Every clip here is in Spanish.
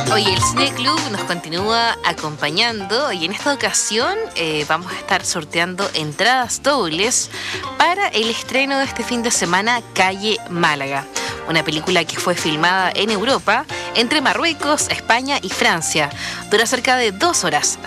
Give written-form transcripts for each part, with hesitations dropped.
Hoy el Cine Club nos continúa acompañando y en esta ocasión vamos a estar sorteando entradas dobles para el estreno de este fin de semana, Calle Málaga. Una película que fue filmada en Europa, entre Marruecos, España y Francia. Dura cerca de 2 horas,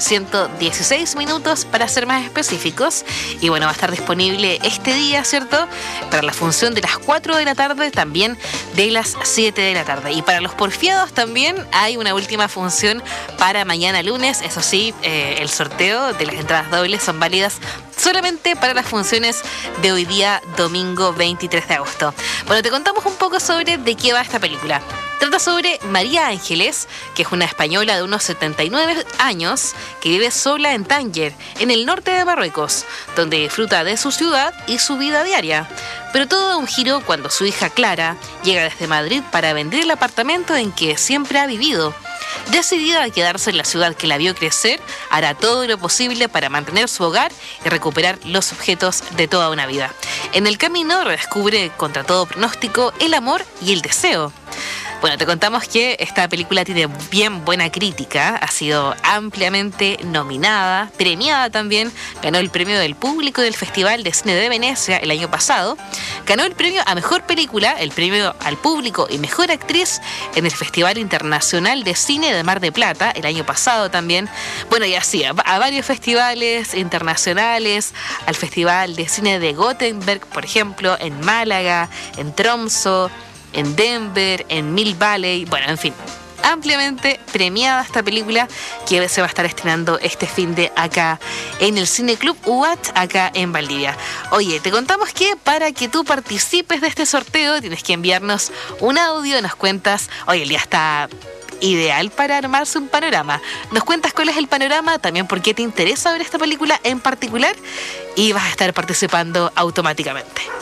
116 minutos para ser más específicos. Y bueno, va a estar disponible este día, ¿cierto? Para la función de las 4 de la tarde, también de las 7 de la tarde. Y para los porfiados también hay una última función para mañana lunes. Eso sí, el sorteo de las entradas dobles son válidas solamente para las funciones de hoy día, domingo 23 de agosto. Bueno, te contamos un poco sobre de qué va esta película. Trata sobre María Ángeles, que es una española de unos 79 años que vive sola en Tánger, en el norte de Marruecos, donde disfruta de su ciudad y su vida diaria. Pero todo da un giro cuando su hija Clara llega desde Madrid para vender el apartamento en que siempre ha vivido. Decidida a quedarse en la ciudad que la vio crecer, hará todo lo posible para mantener su hogar y recuperar los objetos de toda una vida. En el camino redescubre contra todo pronóstico el amor y el deseo. Bueno, te contamos que esta película tiene bien buena crítica, ha sido ampliamente nominada, premiada también, ganó el premio del público del Festival de Cine de Venecia el año pasado, ganó el premio a Mejor Película, el premio al público y Mejor Actriz en el Festival Internacional de Cine de Mar de Plata el año pasado también, bueno, y así, a varios festivales internacionales, al Festival de Cine de Gothenburg, por ejemplo, en Málaga, en Tromsø, en Denver, en Mill Valley, bueno, en fin, ampliamente premiada esta película que se va a estar estrenando este fin de acá en el Cine Club UAT, acá en Valdivia. Oye, te contamos que para que tú participes de este sorteo tienes que enviarnos un audio, nos cuentas, oye, el día está ideal para armarse un panorama. Nos cuentas cuál es el panorama, también por qué te interesa ver esta película en particular y vas a estar participando automáticamente.